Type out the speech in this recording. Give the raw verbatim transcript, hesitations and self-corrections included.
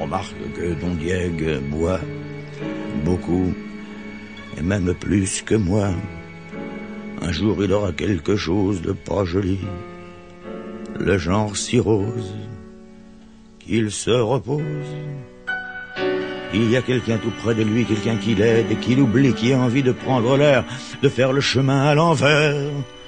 remarque que Don Diego boit beaucoup, et même plus que moi. Un jour il aura quelque chose de pas joli, le genre si rose qu'il se repose. Il y a quelqu'un tout près de lui, quelqu'un qui l'aide et qui l'oublie, qui a envie de prendre l'air, de faire le chemin à l'envers.